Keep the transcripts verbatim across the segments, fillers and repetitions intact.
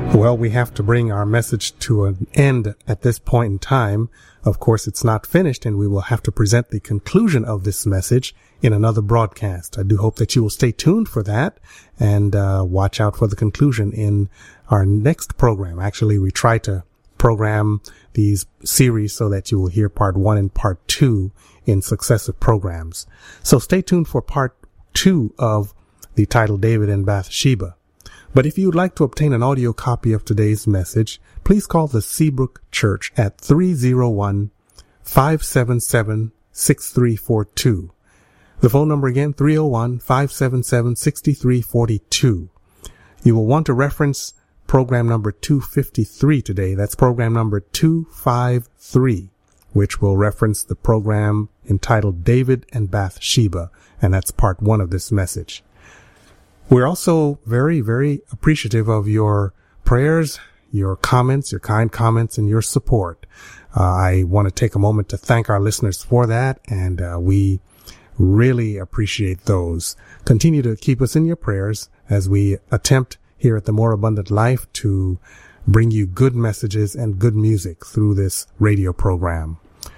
Well, we have to bring our message to an end at this point in time. Of course, it's not finished, and we will have to present the conclusion of this message in another broadcast. I do hope that you will stay tuned for that and uh, watch out for the conclusion in our next program. Actually, we try to program these series so that you will hear part one and part two in successive programs. So stay tuned for part two of the title David and Bathsheba. But if you would like to obtain an audio copy of today's message, please call the Seabrook Church at three oh one, five seven seven, six three four two. The phone number again, three oh one, five seven seven, six three four two. You will want to reference program number two fifty-three today. That's program number two fifty-three, which will reference the program entitled David and Bathsheba, and that's part one of this message. We're also very, very appreciative of your prayers, your comments, your kind comments, and your support. Uh, I want to take a moment to thank our listeners for that, and uh, we really appreciate those. Continue to keep us in your prayers as we attempt here at the More Abundant Life to bring you good messages and good music through this radio program.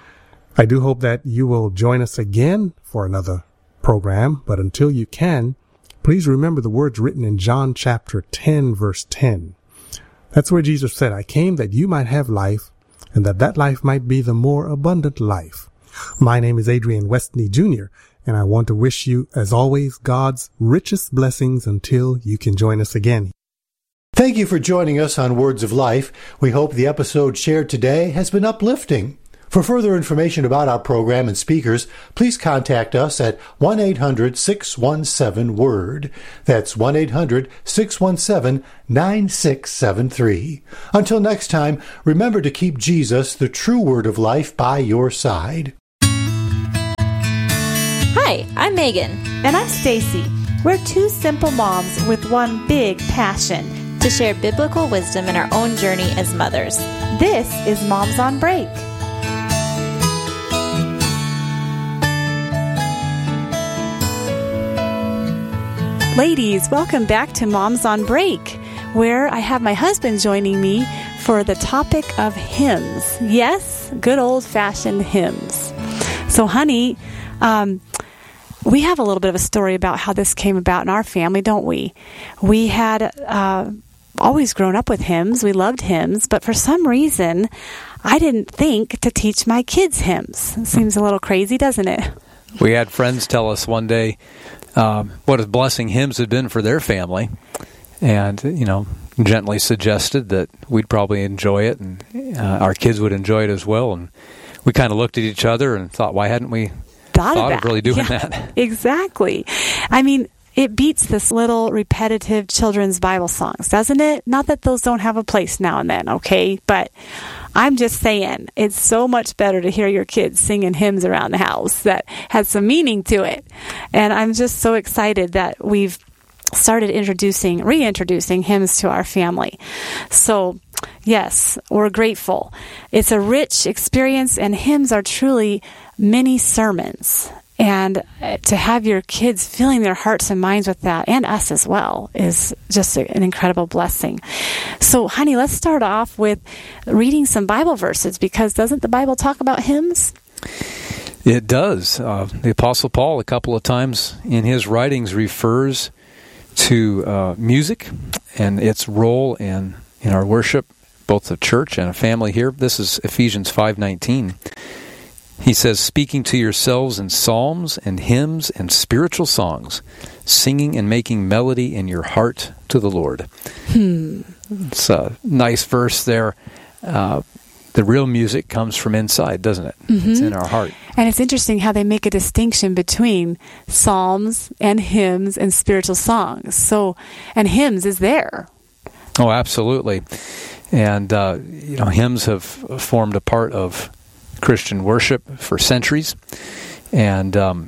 I do hope that you will join us again for another program, but until you can, please remember the words written in John chapter ten, verse ten. That's where Jesus said, I came that you might have life, and that that life might be the more abundant life. My name is Adrian Westney Junior, and I want to wish you, as always, God's richest blessings until you can join us again. Thank you for joining us on Words of Life. We hope the episode shared today has been uplifting. For further information about our program and speakers, please contact us at one eight hundred, six one seven, W O R D. That's one eight hundred, six one seven, nine six seven three. Until next time, remember to keep Jesus, the true Word of Life, by your side. Hi, I'm Megan. And I'm Stacy. We're two simple moms with one big passion: to share biblical wisdom in our own journey as mothers. This is Moms on Break. Ladies, welcome back to Moms on Break, where I have my husband joining me for the topic of hymns. Yes, good old-fashioned hymns. So, honey, um, we have a little bit of a story about how this came about in our family, don't we? We had uh, always grown up with hymns. We loved hymns, but for some reason, I didn't think to teach my kids hymns. It seems a little crazy, doesn't it? We had friends tell us one day um, what a blessing hymns had been for their family, and, you know, gently suggested that we'd probably enjoy it, and uh, our kids would enjoy it as well. And we kind of looked at each other and thought, why hadn't we thought, thought of, of really doing yeah, that? Exactly. I mean, it beats this little repetitive children's Bible songs, doesn't it? Not that those don't have a place now and then, okay? But I'm just saying, it's so much better to hear your kids singing hymns around the house that has some meaning to it. And I'm just so excited that we've started introducing, reintroducing hymns to our family. So, yes, we're grateful. It's a rich experience, and hymns are truly mini sermons. And to have your kids filling their hearts and minds with that, and us as well, is just an incredible blessing. So, honey, let's start off with reading some Bible verses, because doesn't the Bible talk about hymns? It does. Uh, the Apostle Paul, a couple of times in his writings, refers to uh, music and its role in, in our worship, both the church and a family here. This is Ephesians five nineteen. He says, speaking to yourselves in psalms and hymns and spiritual songs, singing and making melody in your heart to the Lord. Hmm. It's a nice verse there. Uh, the real music comes from inside, doesn't it? Mm-hmm. It's in our heart. And it's interesting how they make a distinction between psalms and hymns and spiritual songs. So, and hymns is there. Oh, absolutely. And, uh, you know, hymns have formed a part of Christian worship for centuries, and um,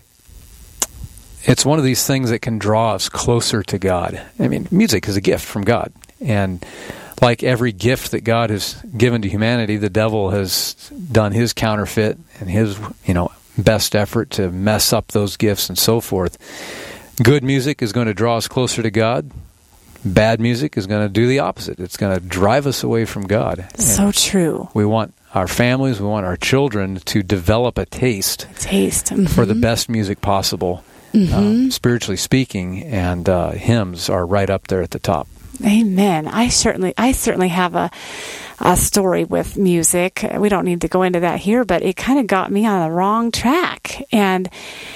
it's one of these things that can draw us closer to God. I mean, music is a gift from God, and like every gift that God has given to humanity, the devil has done his counterfeit and his, you know, best effort to mess up those gifts and so forth. Good music is going to draw us closer to God. bad music is going to do the opposite. It's going to drive us away from God. So And true. we want our families, we want our children to develop a taste, Taste. Mm-hmm. for the best music possible, Mm-hmm. um, spiritually speaking, and uh, hymns are right up there at the top. Amen. I certainly, I certainly have a, a story with music. We don't need to go into that here, but it kind of got me on the wrong track. And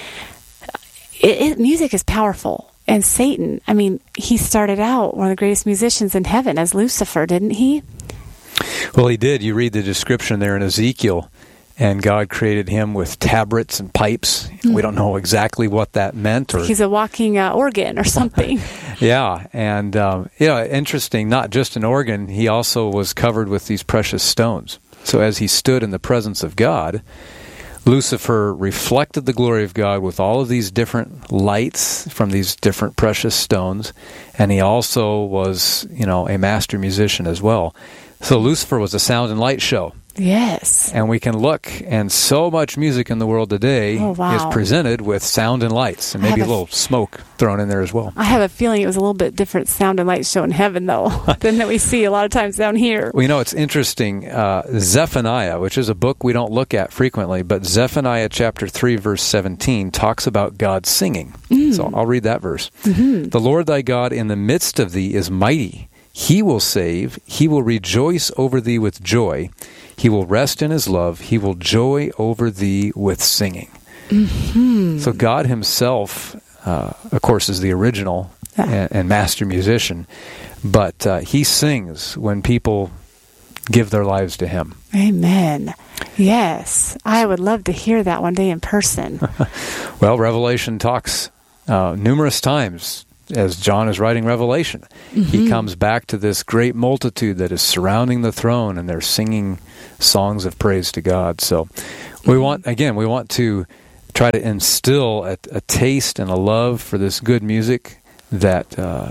it, it, music is powerful. And Satan, I mean, he started out one of the greatest musicians in heaven as Lucifer, didn't he? Well, he did. You read the description there in Ezekiel, and God created him with tabrets and pipes. Mm. We don't know exactly what that meant. Or he's a walking uh, organ or something. Yeah, and um, yeah, interesting. Not just an organ, he also was covered with these precious stones. So as he stood in the presence of God, Lucifer reflected the glory of God with all of these different lights from these different precious stones, and he also was, you know, a master musician as well. So Lucifer was a sound and light show. Yes. And we can look, and so much music in the world today oh, wow. is presented with sound and lights, and maybe a little f- smoke thrown in there as well. I have a feeling it was a little bit different sound and light show in heaven, though, than that we see a lot of times down here. Well, you know, it's interesting. Uh, Zephaniah, which is a book we don't look at frequently, but Zephaniah chapter three, verse seventeen, talks about God singing. Mm. So I'll read that verse. Mm-hmm. The Lord thy God in the midst of thee is mighty. He will save. He will rejoice over thee with joy. He will rest in his love. He will joy over thee with singing. Mm-hmm. So God himself, uh, of course, is the original yeah. and, and master musician, but uh, he sings when people give their lives to him. Amen. Yes. I would love to hear that one day in person. Well, Revelation talks uh, numerous times. As John is writing Revelation, mm-hmm. he comes back to this great multitude that is surrounding the throne, and they're singing songs of praise to God. So we mm-hmm. want, again, we want to try to instill a, a taste and a love for this good music that uh,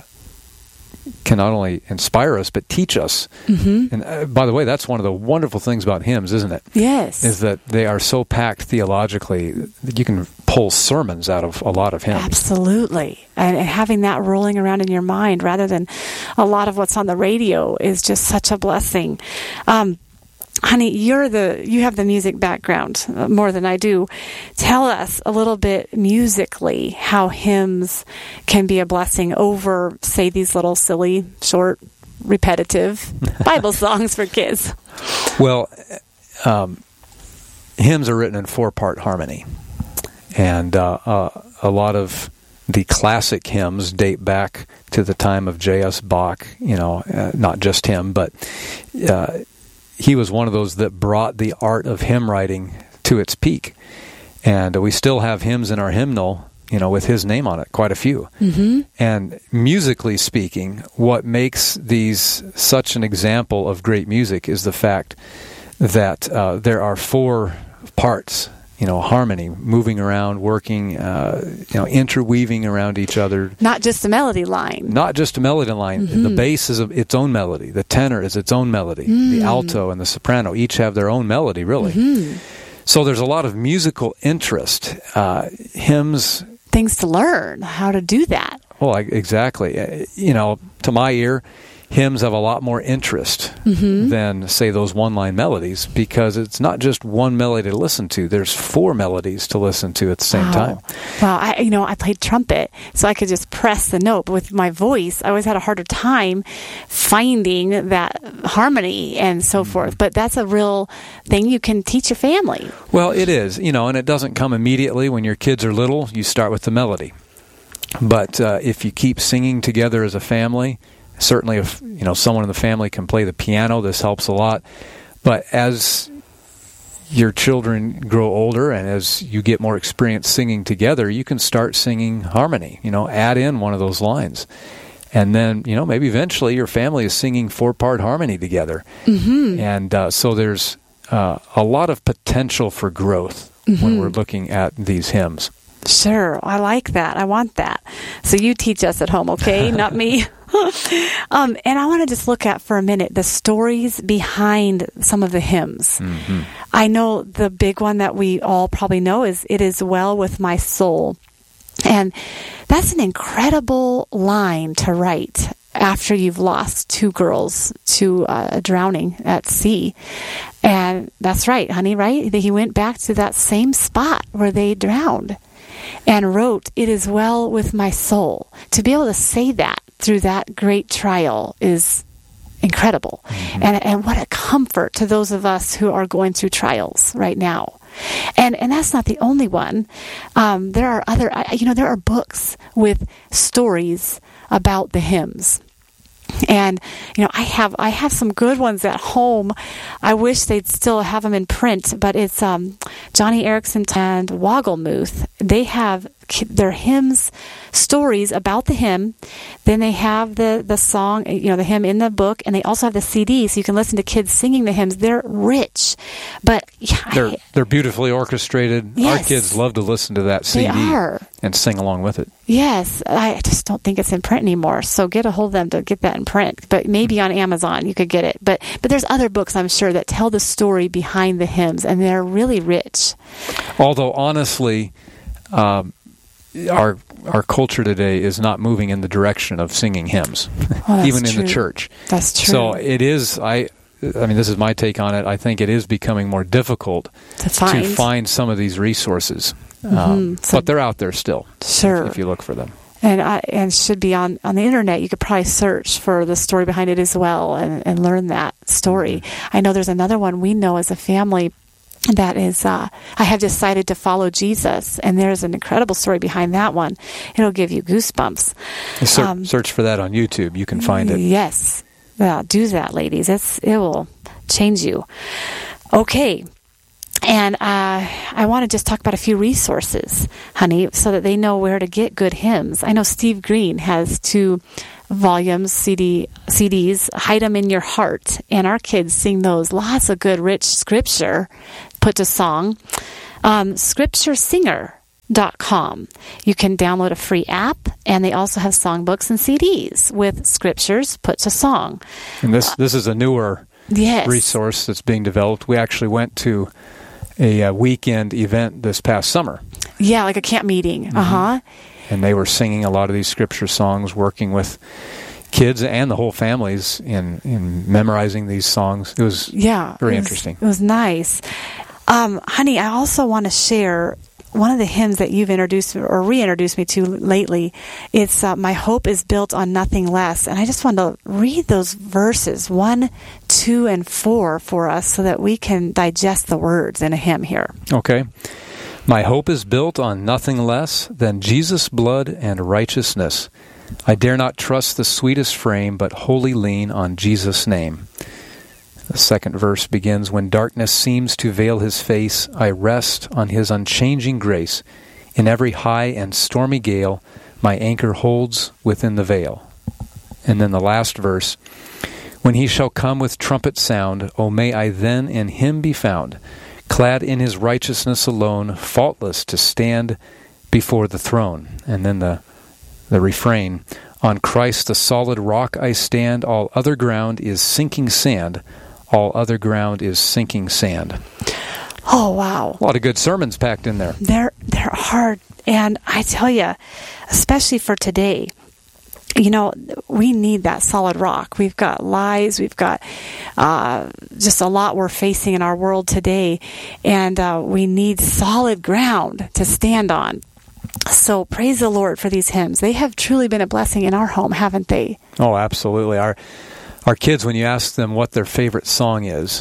can not only inspire us, but teach us. Mm-hmm. And uh, by the way, that's one of the wonderful things about hymns, isn't it? Yes. Is that they are so packed theologically that you can pull sermons out of a lot of hymns. Absolutely. And, and having that rolling around in your mind rather than a lot of what's on the radio is just such a blessing. Um, honey, you're the you have the music background uh, more than I do. Tell us a little bit musically how hymns can be a blessing over, say, these little silly, short, repetitive Bible songs for kids. Well, um, hymns are written in four-part harmony. And uh, uh, a lot of the classic hymns date back to the time of J S Bach, you know, uh, not just him, but uh, he was one of those that brought the art of hymn writing to its peak. And uh, we still have hymns in our hymnal, you know, with his name on it, quite a few. Mm-hmm. And musically speaking, what makes these such an example of great music is the fact that uh, there are four parts. You know, harmony, moving around, working, uh, you know, interweaving around each other. Not just a melody line. Not just a melody line. Mm-hmm. The bass is a, its own melody. The tenor is its own melody. Mm. The alto and the soprano each have their own melody, really. Mm-hmm. So there's a lot of musical interest. Uh, hymns... Things to learn, how to do that. Well, exactly. You know, to my ear, hymns have a lot more interest mm-hmm. than, say, those one-line melodies, because it's not just one melody to listen to. There's four melodies to listen to at the same wow. time. Wow, I, you know, I played trumpet, so I could just press the note. But with my voice, I always had a harder time finding that harmony and so mm-hmm. forth. But that's a real thing you can teach your family. Well, it is, you know, and it doesn't come immediately. When your kids are little, you start with the melody. But uh, if you keep singing together as a family... Certainly, if you know someone in the family can play the piano, this helps a lot. But as your children grow older and as you get more experience singing together, you can start singing harmony. You know, add in one of those lines, and then you know maybe eventually your family is singing four-part harmony together. Mm-hmm. And uh, so there's uh, a lot of potential for growth mm-hmm. when we're looking at these hymns. Sure, I like that. I want that. So you teach us at home, okay? Not me. um, and I want to just look at for a minute the stories behind some of the hymns. Mm-hmm. I know the big one that we all probably know is "It Is Well With My Soul." And that's an incredible line to write. after you've lost two girls to uh, drowning at sea. And that's right, honey, right? He went back to that same spot where they drowned and wrote, "It is well with my soul." To be able to say that through that great trial is incredible. Mm-hmm. And and what a comfort to those of us who are going through trials right now. And and that's not the only one. Um, there are other, you know, there are books with stories about the hymns. And, you know, I have I have some good ones at home. I wish they'd still have them in print, but it's um, Johnny Erickson and Wogglemuth. They have their hymns, stories about the hymn. Then they have the, the song, you know, the hymn in the book, and they also have the C D, so you can listen to kids singing the hymns. They're rich, but yeah, they're I, they're beautifully orchestrated. Yes, our kids love to listen to that C D they are. and sing along with it. Yes, I just don't think it's in print anymore. So get a hold of them to get that in print. But maybe on Amazon you could get it. But but there's other books, I'm sure, that tell the story behind the hymns, and they're really rich. Although honestly, um, our our culture today is not moving in the direction of singing hymns, oh, even in true. the church. That's true. So it is. I. I mean, this is my take on it. I think it is becoming more difficult to find, to find some of these resources, mm-hmm. um, so, but they're out there still. Sure, if, if you look for them. And I, and should be on, on the internet. You could probably search for the story behind it as well and, and learn that story. Mm-hmm. I know there's another one we know as a family that is, uh, I have decided to follow Jesus, and there's an incredible story behind that one. It'll give you goosebumps. Ser- um, search for that on YouTube. You can find it. Yes. Well, do that, ladies. It's, it will change you. Okay. And uh, I want to just talk about a few resources, honey, so that they know where to get good hymns. I know Steve Green has two volumes, C D, C Ds, Hide 'Em in Your Heart, and our kids sing those. Lots of good, rich scripture put to song. Um, scripture singer dot com. You can download a free app, and they also have songbooks and C Ds with scriptures put to song. And this this is a newer yes. resource that's being developed. We actually went to a, a weekend event this past summer. Yeah, like a camp meeting. Mm-hmm. Uh-huh. And they were singing a lot of these scripture songs, working with kids and the whole families in, in memorizing these songs. It was yeah, very it was, interesting. It was nice. Um, honey, I also want to share one of the hymns that you've introduced or reintroduced me to lately. It's uh, My Hope is Built on Nothing Less. And I just want to read those verses, one, two, and four for us so that we can digest the words in a hymn here. Okay. My hope is built on nothing less than Jesus' blood and righteousness. I dare not trust the sweetest frame, but wholly lean on Jesus' name. The second verse begins, When darkness seems to veil his face, I rest on his unchanging grace. In every high and stormy gale, my anchor holds within the veil. And then the last verse, When he shall come with trumpet sound, O may I then in him be found, clad in his righteousness alone, faultless to stand before the throne. And then the the refrain, On Christ the solid rock I stand, all other ground is sinking sand. All other ground is sinking sand. Oh, wow. A lot of good sermons packed in there. They're, they're hard. And I tell you, especially for today, you know, we need that solid rock. We've got lies. We've got uh, just a lot we're facing in our world today. And uh, we need solid ground to stand on. So praise the Lord for these hymns. They have truly been a blessing in our home, haven't they? Oh, absolutely. Our our kids, when you ask them what their favorite song is,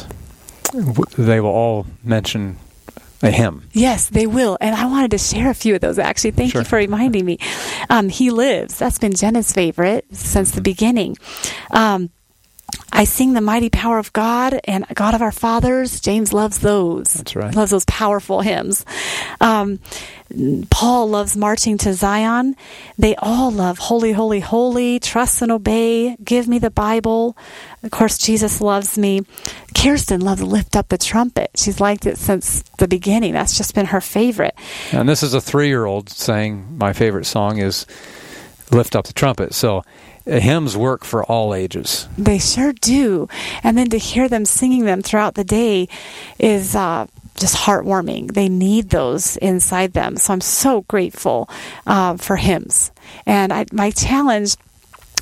they will all mention a hymn. Yes, they will. And I wanted to share a few of those, actually. Thank sure. you for reminding me. Um, He Lives. That's been Jenna's favorite since the beginning. Um, I sing the mighty power of God and God of our fathers. James loves those. That's right. He loves those powerful hymns. Um, Paul loves marching to Zion. They all love holy, holy, holy, trust and obey, give me the Bible. Of course, Jesus loves me. Kirsten loves lift up the trumpet. She's liked it since the beginning. That's just been her favorite. And this is a three-year-old saying my favorite song is Lift Up the Trumpet. So hymns work for all ages. They sure do. And then to hear them singing them throughout the day is uh, just heartwarming. They need those inside them. So I'm so grateful uh, for hymns. And I, my challenge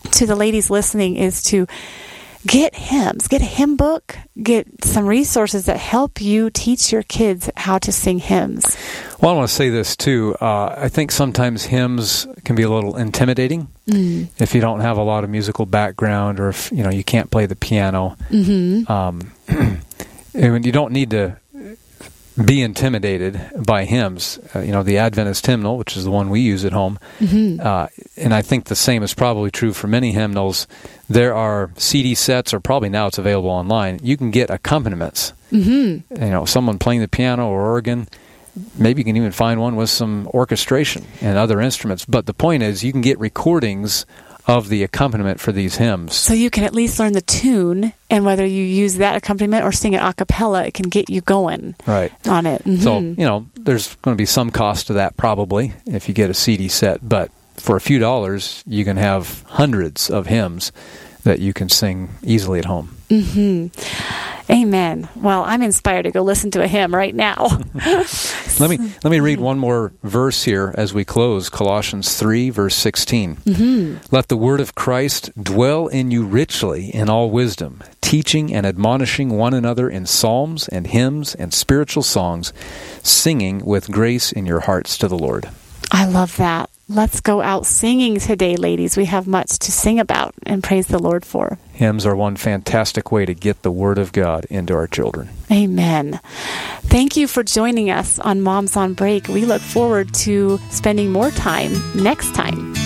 to the ladies listening is to get hymns, get a hymn book, get some resources that help you teach your kids how to sing hymns. Well, I want to say this too. Uh, I think sometimes hymns can be a little intimidating mm. if you don't have a lot of musical background, or if you know you can't play the piano. Mm-hmm. Um, and you don't need to be intimidated by hymns. Uh, you know, the Adventist hymnal, which is the one we use at home, mm-hmm. uh, and I think the same is probably true for many hymnals. There are C D sets, or probably now it's available online. You can get accompaniments. Mm-hmm. You know, someone playing the piano or organ. Maybe you can even find one with some orchestration and other instruments. But the point is, you can get recordings of the accompaniment for these hymns. So you can at least learn the tune, and whether you use that accompaniment or sing it a cappella, it can get you going right. on it. Mm-hmm. So, you know, there's going to be some cost to that probably if you get a C D set, but for a few dollars, you can have hundreds of hymns that you can sing easily at home. Mm-hmm. Amen. Well, I'm inspired to go listen to a hymn right now. let me let me read one more verse here as we close. Colossians three, verse sixteen. Mm-hmm. Let the word of Christ dwell in you richly in all wisdom, teaching and admonishing one another in psalms and hymns and spiritual songs, singing with grace in your hearts to the Lord. I love that. Let's go out singing today, ladies. We have much to sing about and praise the Lord for. Hymns are one fantastic way to get the Word of God into our children. Amen. Thank you for joining us on Moms on Break. We look forward to spending more time next time.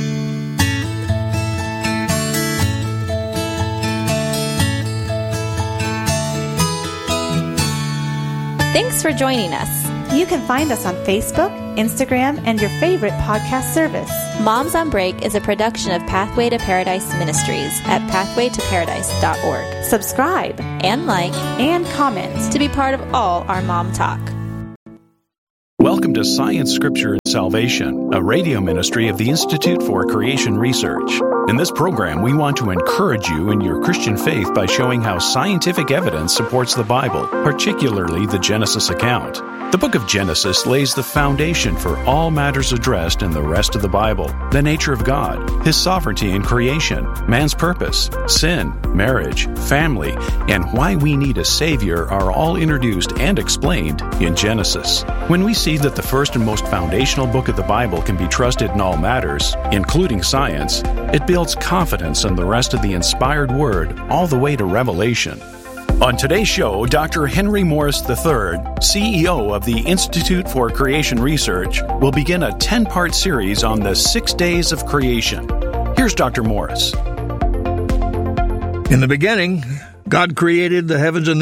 Thanks for joining us. You can find us on Facebook, Instagram, and your favorite podcast service. Moms on Break is a production of Pathway to Paradise Ministries at pathway to paradise dot org. Subscribe and like and comment to be part of all our mom talk. Welcome to Science, Scripture, and Salvation, a radio ministry of the Institute for Creation Research. In this program, we want to encourage you in your Christian faith by showing how scientific evidence supports the Bible, particularly the Genesis account. The book of Genesis lays the foundation for all matters addressed in the rest of the Bible: the nature of God, His sovereignty in creation, man's purpose, sin, marriage, family, and why we need a Savior are all introduced and explained in Genesis. When we see that the first and most foundational book of the Bible can be trusted in all matters, including science, it builds confidence in the rest of the inspired Word all the way to Revelation. On today's show, Doctor Henry Morris the third, C E O of the Institute for Creation Research, will begin a ten-part series on the six days of creation. Here's Doctor Morris. In the beginning, God created the heavens and the